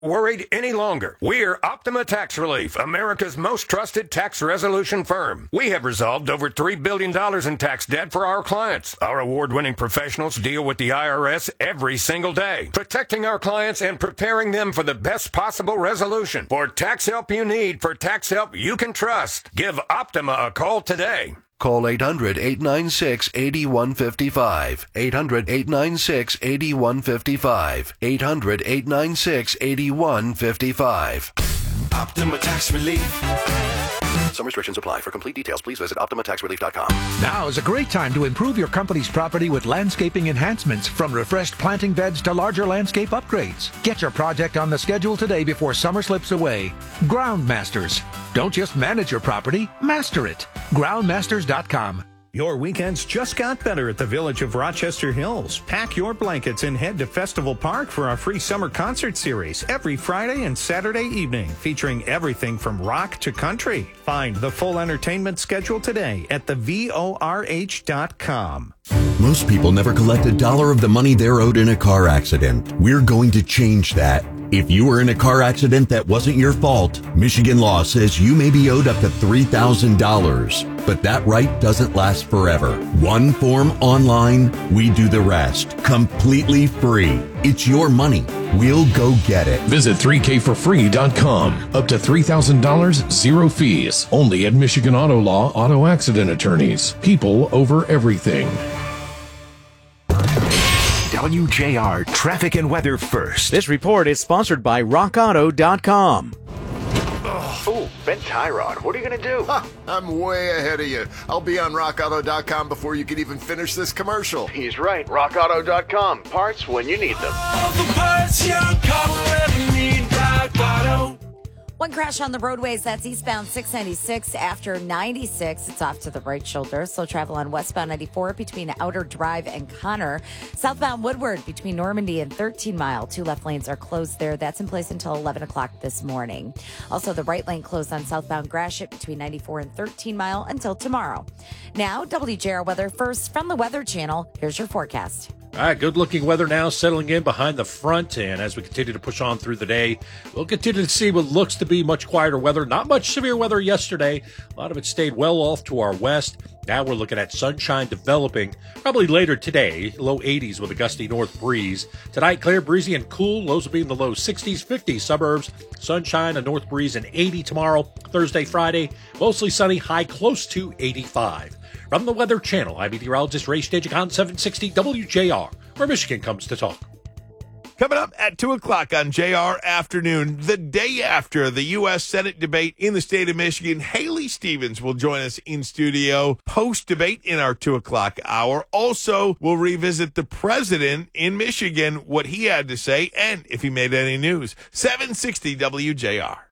worried any longer. We're Optima Tax Relief, America's most trusted tax resolution firm. We have resolved over $3 billion in tax debt for our clients. Our award-winning professionals deal with the IRS every single day, protecting our clients and preparing them for the best possible resolution. For tax help you need, for tax help you can trust, give Optima a call today. Call 800-896-8155. 800-896-8155. 800-896-8155. Optima Tax Relief. Some restrictions apply. For complete details, please visit OptimaTaxRelief.com. Now is a great time to improve your company's property with landscaping enhancements, from refreshed planting beds to larger landscape upgrades. Get your project on the schedule today before summer slips away. Groundmasters. Don't just manage your property, master it. Groundmasters.com. Your weekends just got better at the Village of Rochester Hills. Pack your blankets and head to Festival Park for our free summer concert series every Friday and Saturday evening, featuring everything from rock to country. Find the full entertainment schedule today at thevorh.com. Most people never collect a dollar of the money they're owed in a car accident. We're going to change that. If you were in a car accident that wasn't your fault, Michigan law says you may be owed up to $3,000. But that right doesn't last forever. One form online, we do the rest. Completely free. It's your money. We'll go get it. Visit 3kforfree.com. Up to $3,000, zero fees. Only at Michigan Auto Law Auto Accident Attorneys. People over everything. WJR Traffic and Weather First. This report is sponsored by RockAuto.com. Oh, Ben Tyrod, what are you going to do? I'm way ahead of you. I'll be on RockAuto.com before you can even finish this commercial. He's right. RockAuto.com. Parts when you need them. All the parts your car will ever need. Rock Auto. One crash on the roadways. That's eastbound 696 after 96. It's off to the right shoulder. Slow travel on westbound 94 between Outer Drive and Connor. Southbound Woodward between Normandy and 13 Mile. 2 left lanes are closed there. That's in place until 11 o'clock this morning. Also, the right lane closed on southbound Gratiot between 94 and 13 Mile until tomorrow. Now, WJR Weather First from the Weather Channel. Here's your forecast. All right, good-looking weather now settling in behind the front, and as we continue to push on through the day, we'll continue to see what looks to be much quieter weather. Not much severe weather yesterday. A lot of it stayed well off to our west. Now we're looking at sunshine developing probably later today, low 80s with a gusty north breeze. Tonight, clear, breezy, and cool. Lows will be in the low 60s, 50s, suburbs. Sunshine, a north breeze, and 80 tomorrow, Thursday, Friday. Mostly sunny, high close to 85. From the Weather Channel, I'm meteorologist Ray Stagik on 760 WJR, where Michigan comes to talk. Coming up at 2 o'clock on JR Afternoon, the day after the U.S. Senate debate in the state of Michigan, Haley Stevens will join us in studio post-debate in our 2 o'clock hour. Also, we'll revisit the president in Michigan, what he had to say, and if he made any news. 760 WJR.